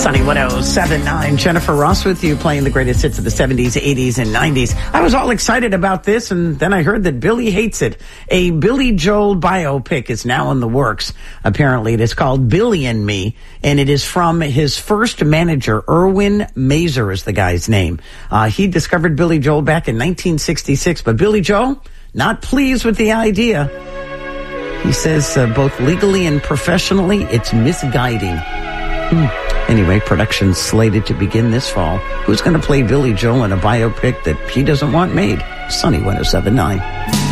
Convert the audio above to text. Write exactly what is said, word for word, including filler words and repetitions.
Sunny one oh seven point nine. Jennifer Ross with you, playing the greatest hits of the seventies, eighties, and nineties. I was all excited about this, and then I heard that Billy hates it. A Billy Joel biopic is now in the works. Apparently, it is called Billy and Me, and it is from his first manager, Erwin Mazer is the guy's name. Uh, he discovered Billy Joel back in nineteen sixty-six, but Billy Joel, not pleased with the idea. He says uh, both legally and professionally, it's misguiding. Hmm. Anyway, production's slated to begin this fall. Who's going to play Billy Joel in a biopic that he doesn't want made? Sunny one oh seven point nine.